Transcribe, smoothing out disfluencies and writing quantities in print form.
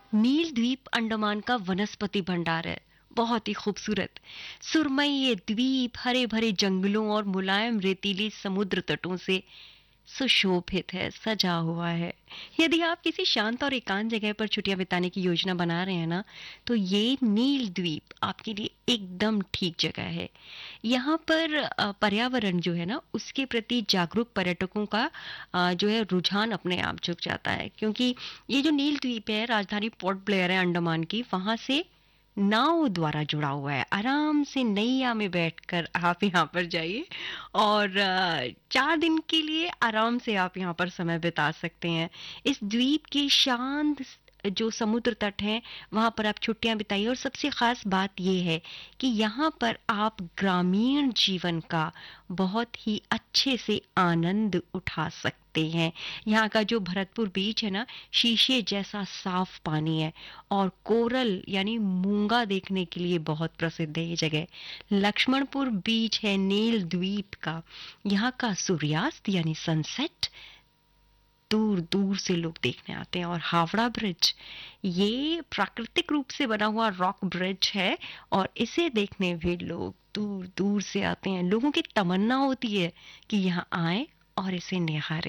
नील द्वीप अंडमान का वनस्पति भंडार है। बहुत ही खूबसूरत। सुरमई ये द्वीप हरे भरे जंगलों और मुलायम रेतीली समुद्र तटों से सुशोभित है, सजा हुआ है। यदि आप किसी शांत और एकांत जगह पर छुट्टियां बिताने की योजना बना रहे हैं ना, तो ये नील द्वीप आपके लिए एकदम ठीक जगह है। यहाँ पर पर्यावरण जो है ना, उसके प्रति जागरूक पर्यटकों का जो है रुझान अपने आप झुक जाता है, क्योंकि ये जो नील द्वीप है, राजधानी पोर्ट ब्लेयर है अंडमान की, वहां से नाव द्वारा जुड़ा हुआ है। आराम से नैया में बैठकर आप यहाँ पर जाइए और 4 दिन के लिए आराम से आप यहाँ पर समय बिता सकते हैं। इस द्वीप के शांत जो समुद्र तट हैं, वहाँ पर आप छुट्टियां बिताइए। और सबसे खास बात ये है कि यहाँ पर आप ग्रामीण जीवन का बहुत ही अच्छे से आनंद उठा सकते हैं। यहाँ का जो भरतपुर बीच है ना, शीशे जैसा साफ पानी है और कोरल यानी मूंगा देखने के लिए बहुत प्रसिद्ध है ये जगह। लक्ष्मणपुर बीच है नील द्वीप का। यहाँ का सूर्यास्त यानी सनसेट दूर दूर से लोग देखने आते हैं। और हावड़ा ब्रिज, ये प्राकृतिक रूप से बना हुआ रॉक ब्रिज है और इसे देखने भी लोग दूर दूर से आते हैं। लोगों की तमन्ना होती है कि यहाँ आए और इसे निहारें।